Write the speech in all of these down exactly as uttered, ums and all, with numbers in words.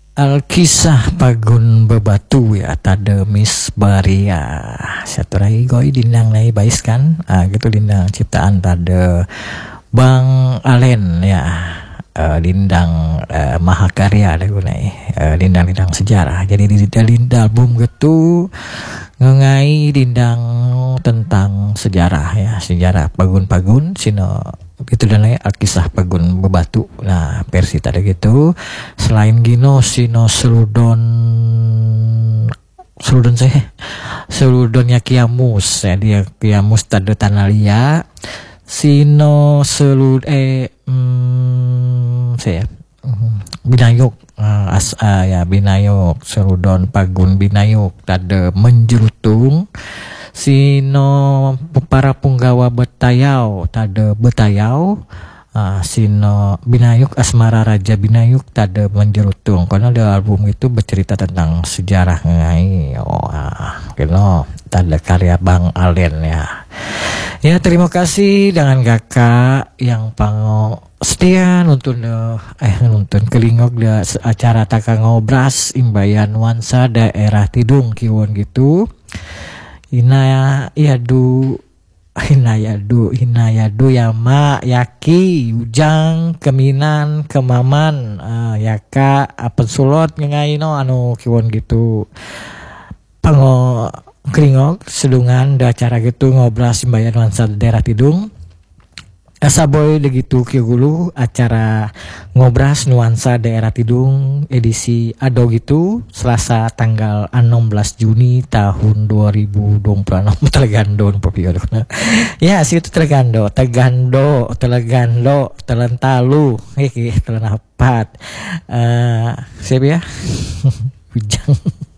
Alkisah Pagun Bebatu ya tada Miss Baria saturai goi dindang nai baiskan ah, gitu dindang ciptaan tada Bang Alen ya uh, dindang uh, mahakarya ada gunai uh, dindang-dindang sejarah jadi di dindang album gitu ngengai dindang tentang sejarah ya sejarah pagun-pagun sino itu dan lain Alkisah Pagun Bebatu. Nah versi tadi gitu selain gino sino seludon seludon saya seludonnya Kiamus ya dia Kiamus tadi Tanalia sino selud eh hmm, saya hmm, Binayuk uh, as uh, ya Binayuk seludon Pagun Binayuk tadi menjerutung sino para punggawa Betayau tade Betayau uh, sino Binayuk Asmara Raja Binayuk tade menjerutung karena ada album itu bercerita tentang sejarah ngai oh uh, kino tade karya Bang Alen ya ya terima kasih dengan kakak yang pango setia nuntun eh nuntun kelingok da acara taka ngobras imbayan nuansa daerah Tidung kiwon gitu Ina yadu Hinayadu Hinayadu Yama Yaki Ujang Keminan Kemaman uh, Yaka apa sulot ngengaino anu kiwon gitu pango kringok sedungan da acara gitu ngobras imbayan nuansa daerah Tidung asa boy begitu kieu acara ngobras nuansa daerah Tidung edisi ado gitu Selasa tanggal enam belas Juni tahun dua ribu dua puluh enam telegando papiodona ya situ telegando tegando telegando telentalu iki telenapat uh, siapa ya Ujang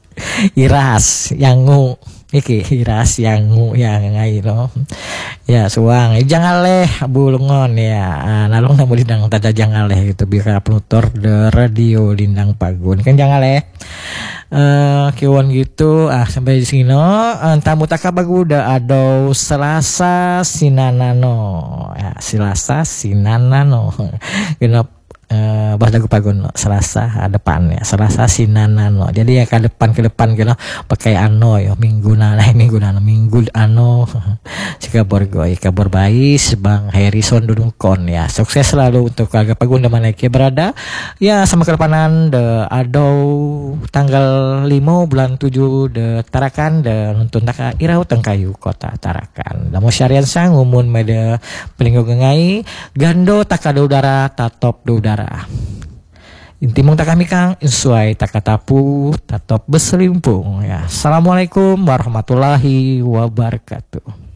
Iras Yangu iki Iras Yangu yang ngai no ya suang jangan leh bulungon ya nalung namu dindang tada jangan leh gitu biar penutur de radio dindang Pagun kan jangan leh uh, kiwon gitu ah sampai di sini no uh, tamu takabagu udah ada Selasa Sinanano ya Selasa Sinanano kenapa Uh, bahasa lagu Pagun no. Selasa depan ya Selasa Sinanan no. Jadi ya ke depan ke depan gitu pakai ano ya minggu nana minggu nana minggu ano si kabor goy kabor bais Bang Harrison Dudungkon ya sukses selalu untuk keluarga Pagun di mana ke berada ya sama kedepanan de ado tanggal lima bulan tujuh de Tarakan de nuntun taka irau tengkayu kota Tarakan damo syarian sang umun mede pelinggo gengai gando takada udara tatop do udara inti mung tak kami kang insuai takatapu tatop beselimpung ya. Assalamualaikum warahmatullahi wabarakatuh.